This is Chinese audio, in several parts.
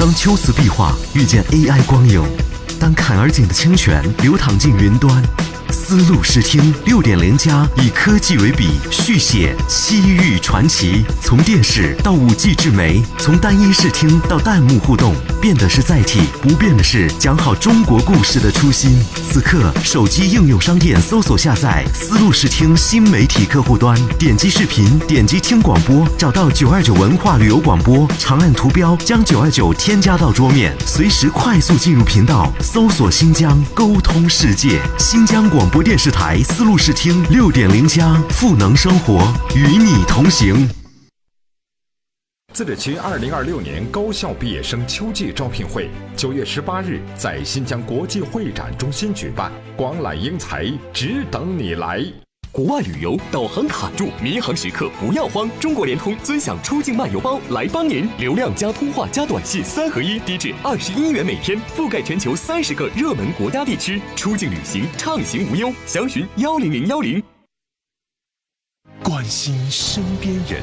当秋瓷壁画遇见 AI 光影，当坎儿井的清泉流淌进云端，丝路视听6.0+以科技为笔，续写西域传奇。从电视到5G 智媒，从单一视听到弹幕互动，变的是载体，不变的是讲好中国故事的初心。此刻，手机应用商店搜索下载丝路视听新媒体客户端，点击视频，点击听广播，找到929文化旅游广播，长按图标将929添加到桌面，随时快速进入频道，搜索新疆，沟通世界。新疆广播电视台丝路视听6.0+，赋能生活，与你同行。 自治区2026年高校毕业生秋季招聘会9月18日在新疆国际会展中心举办，广揽英才，只等你来。 国外旅游导航卡住，民航时刻不要慌，中国联通尊享出境漫游包来帮您，流量加通话加短信3合1，低至21元每天，覆盖全球30个热门国家地区，出境旅行畅行无忧。详询10010。 关心身边人，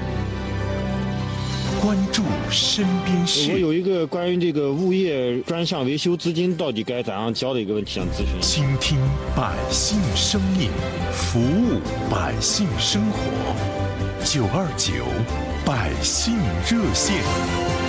关注身边事。 我有一个关于这个物业专项维修资金到底该咋样交的一个问题想咨询。 倾听百姓声音，服务百姓生活。929百姓热线。